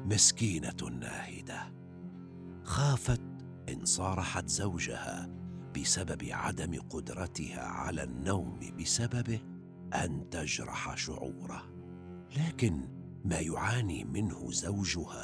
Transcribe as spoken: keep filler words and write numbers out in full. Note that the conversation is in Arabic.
مسكينة ناهدة، خافت إن صارحت زوجها بسبب عدم قدرتها على النوم بسببه أن تجرح شعوره. لكن ما يعاني منه زوجها